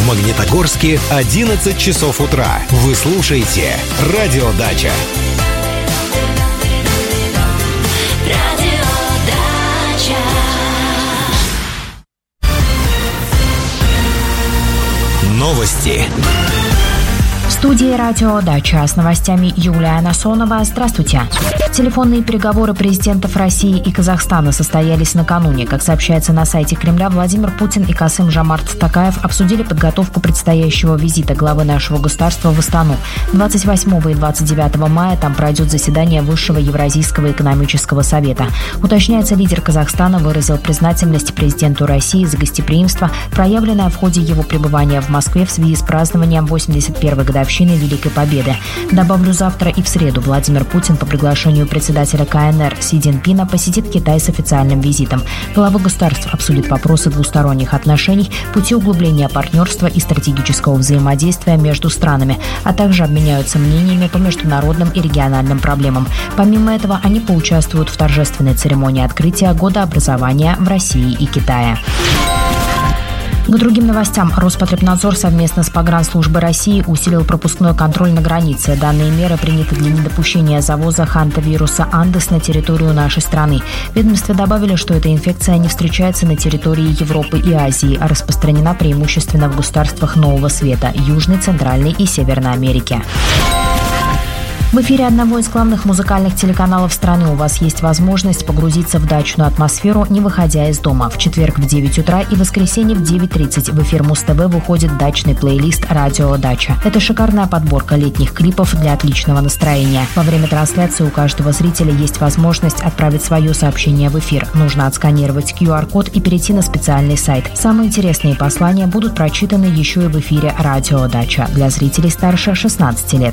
В Магнитогорске 11 часов утра. Вы слушаете «Радио Дача». Новости. В студии «Радио Дача» с новостями Юлия Насонова. Здравствуйте. Телефонные переговоры президентов России и Казахстана состоялись накануне. Как сообщается на сайте Кремля, Владимир Путин и Касым-Жомарт Токаев обсудили подготовку предстоящего визита главы нашего государства в Астану. 28 и 29 мая там пройдет заседание Высшего Евразийского экономического совета. Уточняется, лидер Казахстана выразил признательность президенту России за гостеприимство, проявленное в ходе его пребывания в Москве в связи с празднованием 81-й годовщины Великой Победы. Добавлю, завтра и в среду Владимир Путин по приглашению председателя КНР Си Цзиньпина посетит Китай с официальным визитом. Главы государств обсудят вопросы двусторонних отношений, пути углубления партнерства и стратегического взаимодействия между странами, а также обменяются мнениями по международным и региональным проблемам. Помимо этого, они поучаствуют в торжественной церемонии открытия года образования в России и Китае. К другим новостям. Роспотребнадзор совместно с Погранслужбой России усилил пропускной контроль на границе. Данные меры приняты для недопущения завоза хантавируса Андес на территорию нашей страны. В ведомстве добавили, что эта инфекция не встречается на территории Европы и Азии, а распространена преимущественно в государствах Нового Света, Южной, Центральной и Северной Америки. В эфире одного из главных музыкальных телеканалов страны у вас есть возможность погрузиться в дачную атмосферу, не выходя из дома. В четверг в 9 утра и в воскресенье в 9:30 в эфир Муз-ТВ выходит дачный плейлист «Радио Дача». Это шикарная подборка летних клипов для отличного настроения. Во время трансляции у каждого зрителя есть возможность отправить свое сообщение в эфир. Нужно отсканировать QR-код и перейти на специальный сайт. Самые интересные послания будут прочитаны еще и в эфире «Радио Дача» для зрителей старше 16 лет.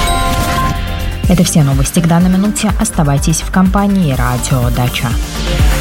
Это все новости к данной минуте. Оставайтесь в компании «Радио Дача».